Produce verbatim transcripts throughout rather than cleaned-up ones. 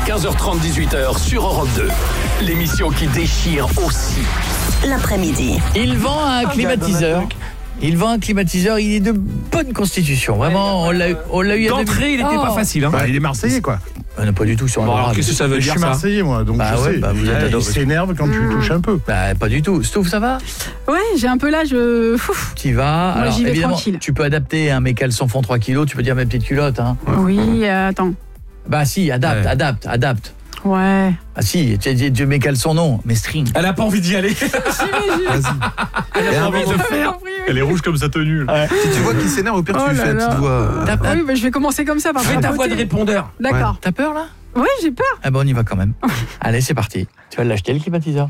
quinze heures trente, dix-huit heures sur Europe deux. L'émission qui déchire aussi l'après-midi. Il vend un climatiseur. Il vend un climatiseur, il est de bonne constitution. Vraiment, on l'a eu. On l'a eu D'entrée, il n'était oh. pas facile. Hein. Bah, il est Marseillais, quoi. Ah, non, pas du tout sur un Bon, alors, qu'est-ce que ça veut Je dire, suis ça Marseillais, moi, donc Bah je ouais, sais. bah, vous êtes il adoré. s'énerve quand tu le touches un peu. Bah, pas du tout. Stouff, ça va? Ouais, j'ai un peu l'âge. Euh... Tu y vas. Moi, alors, j'y vais évidemment, tranquille. tu peux adapter un mes caleçons font trois kilos, tu peux dire mes petites culottes. Hein. Oui, euh, attends. Bah, si, adapte, Ouais. adapte, adapte. Ouais. Ah, si, tu tu- tu- mes caleçons, non, mes strings. Elle a pas envie d'y aller. J'y vais, j'y vais. Elle a pas envie de le faire. Elle est rouge comme sa tenue. Si tu vois qu'il s'énerve, au pire, Oh tu lui là fais la là. petite voix. T'as Ah oui, bah, je vais commencer comme ça par Fais contre. ta à voix de côté. répondeur. D'accord. T'as peur, là? Ouais, j'ai peur. Ah bon, on y va quand même. Allez, c'est parti. Tu vas l'acheter, le climatiseur.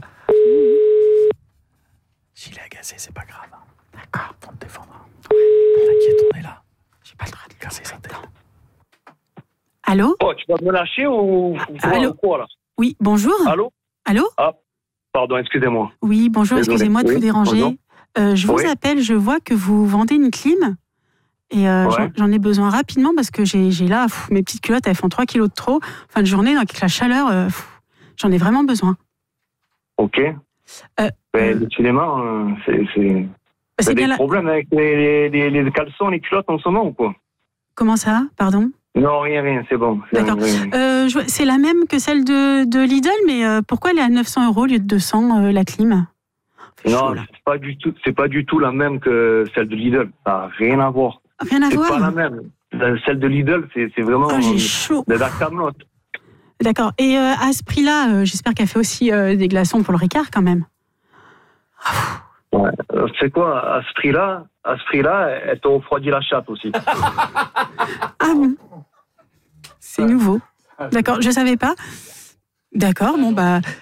S'il est agacé, c'est pas grave. D'accord. On te défendra. T'inquiète, on est là. J'ai pas le droit de casser sa tête. Allô? Oh, tu vas me lâcher ou, ou Allô quoi là? Oui, bonjour. Allô? Allô? Pardon, excusez-moi. Oui, bonjour, Désolé. excusez-moi de Oui, vous déranger. bonjour. Euh, je vous Oui. appelle, je vois que vous vendez une clim. Et euh, Ouais. j'en- j'en ai besoin rapidement parce que j'ai j'ai là, pff, mes petites culottes, elles font trois kilos de trop. Fin de journée, avec la chaleur, euh, pff, j'en ai vraiment besoin. Ok. Euh, Ben, décidément, euh, c'est. c'est... Bah, T'as c'est des bien la... problèmes avec les, les, les, les caleçons, les culottes en ce moment ou quoi? Comment ça? Pardon? Non, rien, rien, c'est bon. C'est D'accord. rien. Euh, je vois- c'est la même que celle de, de Lidl, mais euh, pourquoi elle est à neuf cents euros au lieu de deux cents, euh, la clim? Fait chaud, Non, là. c'est pas du tout, c'est pas du tout la même que celle de Lidl. Ça n'a rien à voir. Rien à C'est voir. pas la même. La- Celle de Lidl, c'est, c'est vraiment Oh, j'ai euh, chaud. de la camelote. D'accord. Et euh, à ce prix-là, euh, j'espère qu'elle fait aussi euh, des glaçons pour le Ricard quand même. Ouais. Euh, C'est quoi, à ce prix-là, à ce prix-là, elle te refroidit la chatte aussi. Ah bon? C'est nouveau. D'accord, je savais pas. D'accord, bon bah